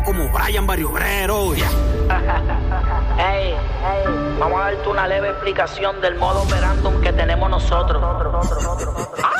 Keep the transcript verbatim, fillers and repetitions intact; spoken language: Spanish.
Pero como Brian Barrio Obrero, yeah. Hey, hey, vamos a darte una leve explicación del modo operandum que tenemos nosotros.